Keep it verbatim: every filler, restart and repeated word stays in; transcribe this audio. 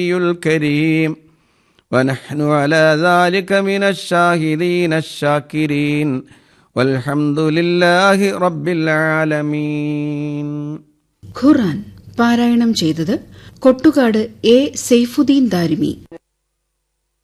الكريم ونحن على ذلك من الشاهدين الشاكرين والحمد لله رب العالمين. ഖുർആൻ പാരായണം ചെയ്തത് കൊട്ടുകാട് എ സൈഫുദ്ദീൻ ദാരിമി.